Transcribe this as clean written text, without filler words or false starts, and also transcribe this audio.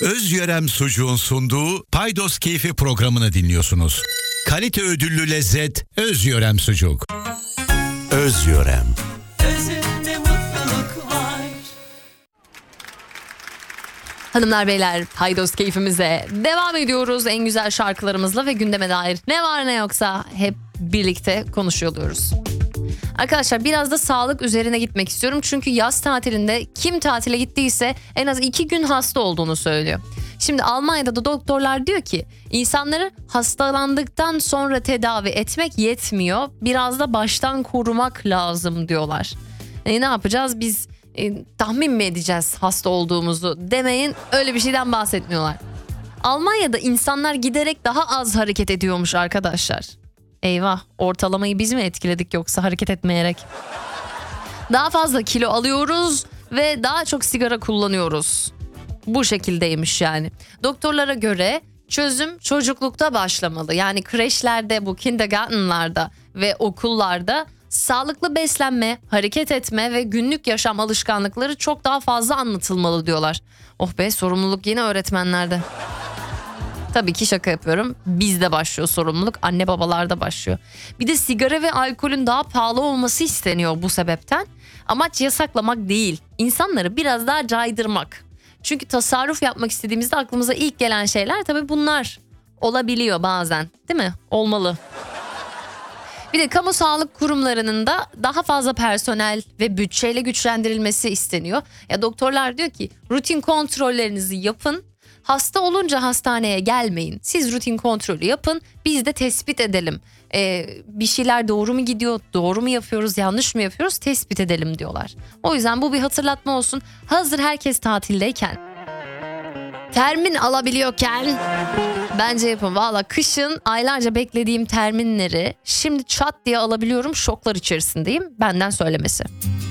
Özyörem Sucuğun sunduğu Paydos Keyfi programını dinliyorsunuz. Kalite ödüllü lezzet Özyörem Sucuk. Özyörem. Özünde mutluluk var. Hanımlar beyler, Paydos Keyfimize devam ediyoruz en güzel şarkılarımızla ve gündeme dair ne var ne yoksa hep birlikte konuşuyoruz. Arkadaşlar biraz da sağlık üzerine gitmek istiyorum. Çünkü yaz tatilinde kim tatile gittiyse en az 2 gün hasta olduğunu söylüyor. Şimdi Almanya'da da doktorlar diyor ki insanları hastalandıktan sonra tedavi etmek yetmiyor. Biraz da baştan korumak lazım diyorlar. Ne yapacağız biz? Tahmin mi edeceğiz hasta olduğumuzu demeyin, öyle bir şeyden bahsetmiyorlar. Almanya'da insanlar giderek daha az hareket ediyormuş arkadaşlar. Eyvah, ortalamayı biz mi etkiledik yoksa hareket etmeyerek? Daha fazla kilo alıyoruz ve daha çok sigara kullanıyoruz. Bu şekildeymiş yani. Doktorlara göre çözüm çocuklukta başlamalı. Yani kreşlerde, bu kindergartenlarda ve okullarda sağlıklı beslenme, hareket etme ve günlük yaşam alışkanlıkları çok daha fazla anlatılmalı diyorlar. Oh be, sorumluluk yine öğretmenlerde. Tabii ki şaka yapıyorum. Bizde başlıyor sorumluluk, anne babalarda başlıyor. Bir de sigara ve alkolün daha pahalı olması isteniyor bu sebepten. Amaç yasaklamak değil, insanları biraz daha caydırmak. Çünkü tasarruf yapmak istediğimizde aklımıza ilk gelen şeyler tabii bunlar olabiliyor bazen, değil mi? Olmalı. Bir de kamu sağlık kurumlarının da daha fazla personel ve bütçeyle güçlendirilmesi isteniyor. Ya doktorlar diyor ki rutin kontrollerinizi yapın. Hasta olunca hastaneye gelmeyin. Siz rutin kontrolü yapın. Biz de tespit edelim. Bir şeyler doğru mu gidiyor? Doğru mu yapıyoruz? Yanlış mı yapıyoruz? Tespit edelim diyorlar. O yüzden bu bir hatırlatma olsun. Hazır herkes tatildeyken, termin alabiliyorken bence yapın. Valla kışın aylarca beklediğim terminleri şimdi çat diye alabiliyorum. Şoklar içerisindeyim. Benden söylemesi.